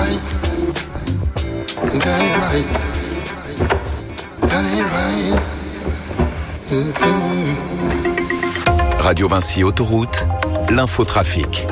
right. That ain't right. That ain't right. Mm-hmm. Radio Vinci Autoroute, l'infotrafic.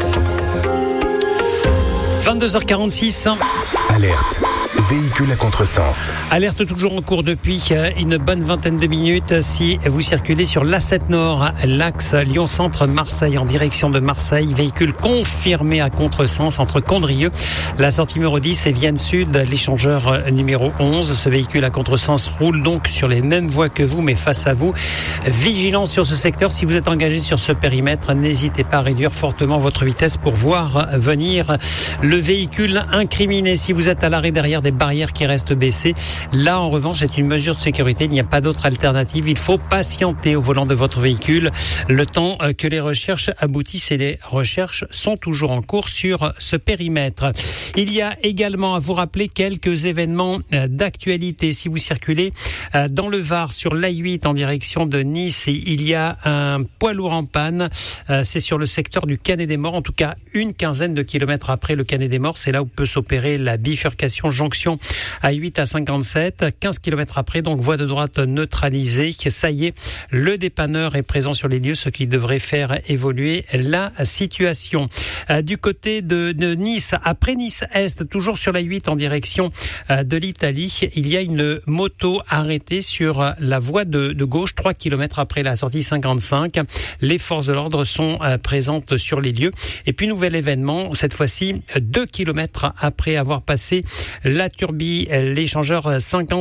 22h46. Alerte. Véhicule à contresens. Alerte toujours en cours depuis une bonne vingtaine de minutes. Si vous circulez sur l'A7 Nord, l'axe Lyon-Centre-Marseille en direction de Marseille, véhicule confirmé à contresens entre Condrieu, la sortie numéro 10 et Vienne Sud, l'échangeur numéro 11. Ce véhicule à contresens roule donc sur les mêmes voies que vous, mais face à vous. Vigilance sur ce secteur. Si vous êtes engagé sur ce périmètre, n'hésitez pas à réduire fortement votre vitesse pour voir venir le véhicule incriminé. Si vous êtes à l'arrêt derrière des barrières qui restent baissées, là en revanche c'est une mesure de sécurité, il n'y a pas d'autre alternative, il faut patienter au volant de votre véhicule le temps que les recherches aboutissent, et les recherches sont toujours en cours sur ce périmètre. Il y a également à vous rappeler quelques événements d'actualité. Si vous circulez dans le Var sur l'A8 en direction de Nice, il y a un poids lourd en panne, c'est sur le secteur du Canet des Morts, en tout cas une quinzaine de kilomètres après le Canet des Morts, c'est là où peut s'opérer la bifurcation jonction A8 à 57, 15 km après, donc voie de droite neutralisée. Ça y est, le dépanneur est présent sur les lieux, ce qui devrait faire évoluer la situation. Du côté de Nice, après Nice-Est, toujours sur la 8 en direction de l'Italie, il y a une moto arrêtée sur la voie de gauche, 3 km après la sortie 55. Les forces de l'ordre sont présentes sur les lieux. Et puis, nouvel événement, cette fois-ci, 2 km après avoir passé la Turbie, l'échangeur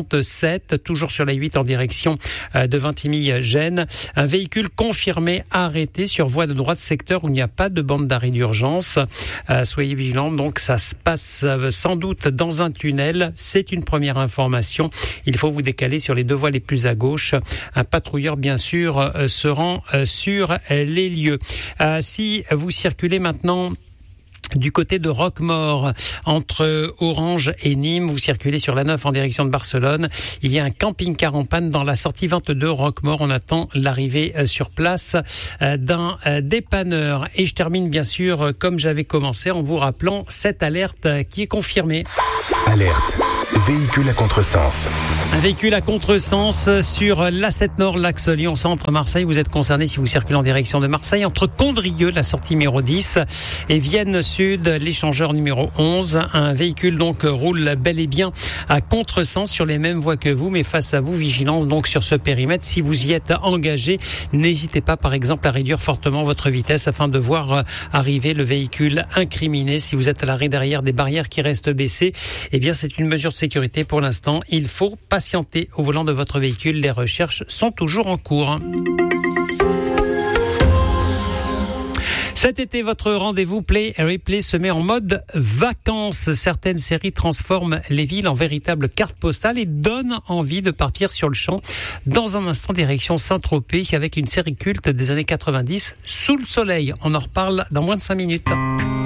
57, toujours sur la 8 en direction de Vintimille-Gênes. Un véhicule confirmé arrêté sur voie de droite, secteur où il n'y a pas de bande d'arrêt d'urgence. Soyez vigilants, donc ça se passe sans doute dans un tunnel. C'est une première information. Il faut vous décaler sur les deux voies les plus à gauche. Un patrouilleur, bien sûr, se rend sur les lieux. Si vous circulez maintenant du côté de Roquemaure, entre Orange et Nîmes, vous circulez sur la 9 en direction de Barcelone. Il y a un camping-car en panne dans la sortie 22 Roquemaure. On attend l'arrivée sur place d'un dépanneur. Et je termine bien sûr, comme j'avais commencé, en vous rappelant cette alerte qui est confirmée. Alerte. Véhicule à contresens. Un véhicule à contresens sur l'A7 Nord, l'axe Lyon-Centre-Marseille. Vous êtes concerné si vous circulez en direction de Marseille, entre Condrieu, la sortie numéro 10, et Vienne Sud, l'échangeur numéro 11. Un véhicule donc roule bel et bien à contresens sur les mêmes voies que vous, mais face à vous, vigilance donc sur ce périmètre. Si vous y êtes engagé, n'hésitez pas par exemple à réduire fortement votre vitesse afin de voir arriver le véhicule incriminé. Si vous êtes à l'arrêt derrière des barrières qui restent baissées, eh bien c'est une mesure de sécurité pour l'instant. Il faut patienter au volant de votre véhicule. Les recherches sont toujours en cours. Cet été, votre rendez-vous Play et Replay se met en mode vacances. Certaines séries transforment les villes en véritables cartes postales et donnent envie de partir sur le champ. Dans un instant, direction Saint-Tropez avec une série culte des années 90, Sous le soleil. On en reparle dans moins de 5 minutes.